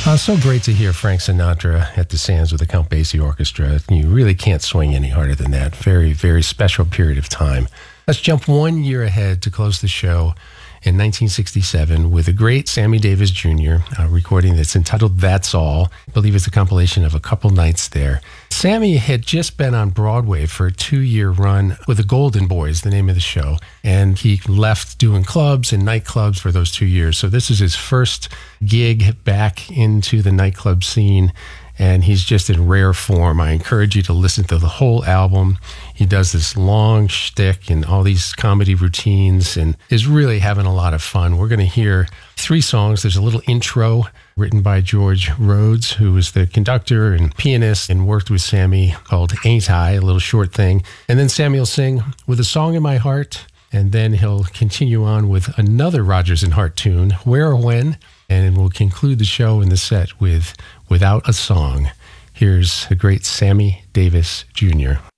So great to hear Frank Sinatra at the Sands with the Count Basie Orchestra. You really can't swing any harder than that. Very, very special period of time. Let's jump 1 year ahead to close the show in 1967 with a great Sammy Davis Jr. Recording that's entitled That's All. I believe it's a compilation of a couple nights there. Sammy had just been on Broadway for a 2-year run with the Golden Boys, the name of the show, and he left doing clubs and nightclubs for those 2 years. So this is his first gig back into the nightclub scene, and he's just in rare form. I encourage you to listen to the whole album. He does this long shtick and all these comedy routines and is really having a lot of fun. We're going to hear 3 songs. There's a little intro written by George Rhodes, who was the conductor and pianist and worked with Sammy, called Ain't I, a little short thing. And then Sammy will sing With a Song in My Heart, and then he'll continue on with another Rodgers and Hart tune, Where or When, and we'll conclude the show in the set with Without a Song. Here's the great Sammy Davis Jr.